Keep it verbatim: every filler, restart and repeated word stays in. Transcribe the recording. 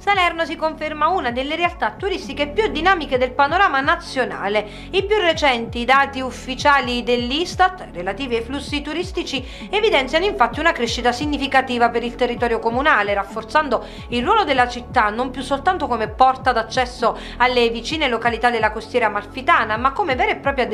Salerno si conferma una delle realtà turistiche più dinamiche del panorama nazionale. I più recenti dati ufficiali dell'Istat relativi ai flussi turistici evidenziano infatti una crescita significativa per il territorio comunale, rafforzando il ruolo della città non più soltanto come porta d'accesso alle vicine località della costiera amalfitana, ma come vera e propria